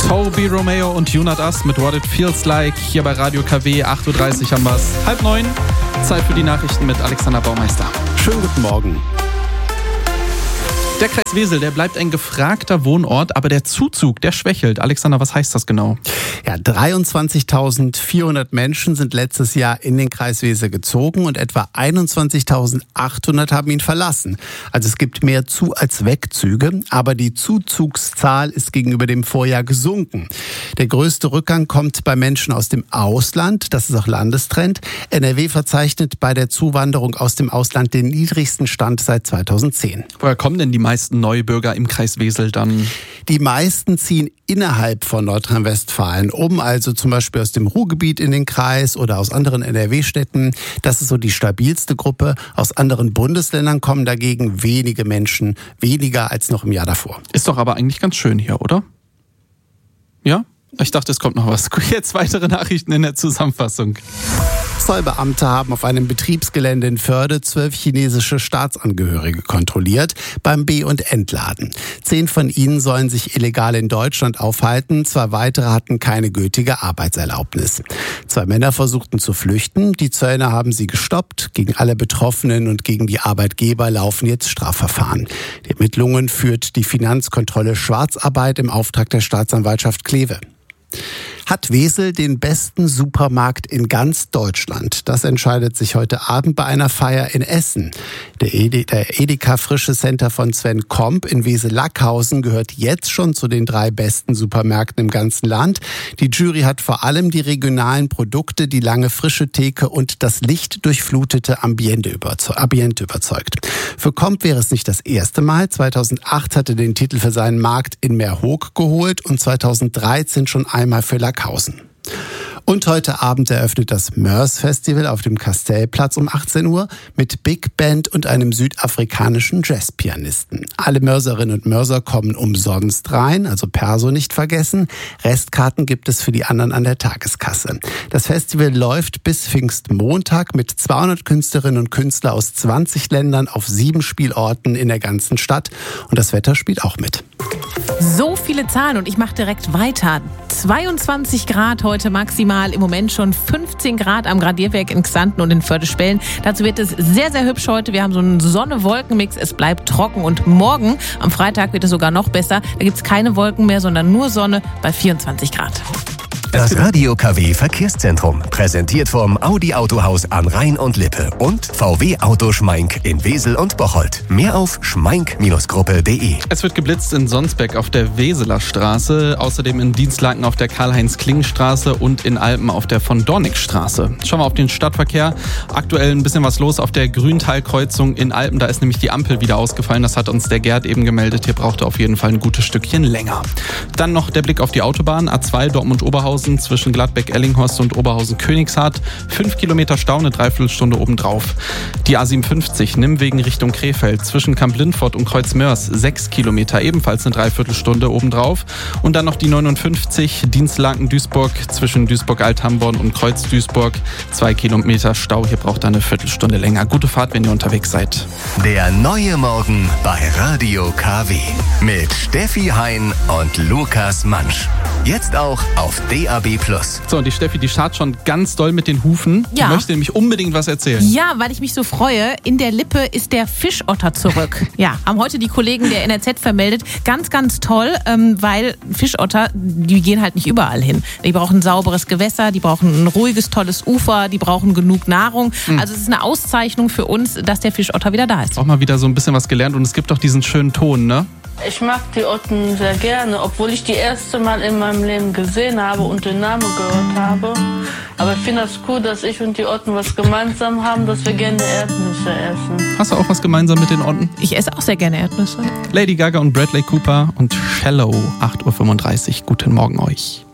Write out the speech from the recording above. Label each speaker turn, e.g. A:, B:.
A: Toby Romeo und You Not Us mit What It Feels Like hier bei Radio KW. 8.30 Uhr haben wir es. 8:30. Zeit für die Nachrichten mit Alexander Baumeister.
B: Schönen guten Morgen.
A: Der Kreis Wesel, der bleibt ein gefragter Wohnort, aber der Zuzug, der schwächelt. Alexander, was heißt das genau?
B: Ja, 23.400 Menschen sind letztes Jahr in den Kreis Wesel gezogen und etwa 21.800 haben ihn verlassen. Also es gibt mehr Zu- als Wegzüge, aber die Zuzugszahl ist gegenüber dem Vorjahr gesunken. Der größte Rückgang kommt bei Menschen aus dem Ausland, das ist auch Landestrend. NRW verzeichnet bei der Zuwanderung aus dem Ausland den niedrigsten Stand seit 2010.
A: Woher kommen denn die meisten Neubürger im Kreis Wesel dann?
B: Die meisten ziehen innerhalb von Nordrhein-Westfalen um, also zum Beispiel aus dem Ruhrgebiet in den Kreis oder aus anderen NRW-Städten. Das ist so die stabilste Gruppe. Aus anderen Bundesländern kommen dagegen wenige Menschen, weniger als noch im Jahr davor.
A: Ist doch aber eigentlich ganz schön hier, oder? Ja? Ich dachte, es kommt noch was. Jetzt weitere Nachrichten in der Zusammenfassung.
B: Zollbeamte haben auf einem Betriebsgelände in Förde 12 chinesische Staatsangehörige kontrolliert beim Be- und Entladen. 10 von ihnen sollen sich illegal in Deutschland aufhalten, 2 weitere hatten keine gültige Arbeitserlaubnis. 2 Männer versuchten zu flüchten, die Zöllner haben sie gestoppt. Gegen alle Betroffenen und gegen die Arbeitgeber laufen jetzt Strafverfahren. Die Ermittlungen führt die Finanzkontrolle Schwarzarbeit im Auftrag der Staatsanwaltschaft Kleve. Hat Wesel den besten Supermarkt in ganz Deutschland? Das entscheidet sich heute Abend bei einer Feier in Essen. Der Edeka Frische Center von Sven Komp in Wesel-Lackhausen gehört jetzt schon zu den 3 besten Supermärkten im ganzen Land. Die Jury hat vor allem die regionalen Produkte, die lange frische Theke und das lichtdurchflutete Ambiente überzeugt. Für Komp wäre es nicht das erste Mal. 2008 hatte den Titel für seinen Markt in Meerhoek geholt und 2013 schon einmal für Lackhausen. Und heute Abend eröffnet das Mörs Festival auf dem Kastellplatz um 18 Uhr mit Big Band und einem südafrikanischen Jazzpianisten. Alle Mörserinnen und Mörser kommen umsonst rein, also Perso nicht vergessen. Restkarten gibt es für die anderen an der Tageskasse. Das Festival läuft bis Pfingstmontag mit 200 Künstlerinnen und Künstlern aus 20 Ländern auf 7 Spielorten in der ganzen Stadt. Und das Wetter spielt auch mit.
C: So viele Zahlen und ich mache direkt weiter. 22 Grad heute maximal, im Moment schon 15 Grad am Gradierwerk in Xanten und in Förde-Spellen. Dazu wird es sehr, sehr hübsch heute. Wir haben so einen Sonne-Wolken-Mix, es bleibt trocken und morgen, am Freitag, wird es sogar noch besser. Da gibt es keine Wolken mehr, sondern nur Sonne bei 24 Grad.
D: Das Radio KW Verkehrszentrum, präsentiert vom Audi Autohaus an Rhein und Lippe und VW Auto Schmeink in Wesel und Bocholt. Mehr auf schmeink-gruppe.de.
A: Es wird geblitzt in Sonsbeck auf der Weseler Straße, außerdem in Dienstlaken auf der Karl-Heinz-Kling-Straße und in Alpen auf der von Dornig-Straße. Schauen wir auf den Stadtverkehr. Aktuell ein bisschen was los auf der Grüntal-Kreuzung in Alpen. Da ist nämlich die Ampel wieder ausgefallen. Das hat uns der Gerd eben gemeldet. Hier braucht er auf jeden Fall ein gutes Stückchen länger. Dann noch der Blick auf die Autobahn. A2 Dortmund-Oberhausen zwischen Gladbeck-Ellinghorst und Oberhausen-Königshardt. 5 Kilometer Stau, eine Dreiviertelstunde obendrauf. Die A57 Nimmwegen Richtung Krefeld zwischen Kamp-Lindfort und Kreuzmörs. 6 Kilometer, ebenfalls eine Dreiviertelstunde obendrauf. Und dann noch die 59 Dienstlaken-Duisburg zwischen Duisburg-Althamborn und Kreuz-Duisburg. 2 Kilometer Stau, hier braucht ihr eine Viertelstunde länger. Gute Fahrt, wenn ihr unterwegs seid.
D: Der neue Morgen bei Radio KW mit Steffi Hein und Lukas Mansch. Jetzt auch auf DAB+.
A: So, und die Steffi, die scharrt schon ganz doll mit den Hufen.
C: Ja.
A: Die möchte nämlich unbedingt was erzählen.
C: Ja, weil ich mich so freue. In der Lippe ist der Fischotter zurück. Ja, haben heute die Kollegen der NRZ vermeldet. Ganz, ganz toll, weil Fischotter, die gehen halt nicht überall hin. Die brauchen ein sauberes Gewässer, die brauchen ein ruhiges, tolles Ufer, die brauchen genug Nahrung. Also es ist eine Auszeichnung für uns, dass der Fischotter wieder da ist.
A: Auch mal wieder so ein bisschen was gelernt und es gibt auch diesen schönen Ton, ne?
E: Ich mag die Otten sehr gerne, obwohl ich die erste Mal in meinem Leben gesehen habe und den Namen gehört habe. Aber ich finde das cool, dass ich und die Otten was gemeinsam haben, dass wir gerne Erdnüsse essen.
A: Hast du auch was gemeinsam mit den Otten?
C: Ich esse auch sehr gerne Erdnüsse.
A: Lady Gaga und Bradley Cooper und Shallow, 8.35 Uhr. Guten Morgen euch.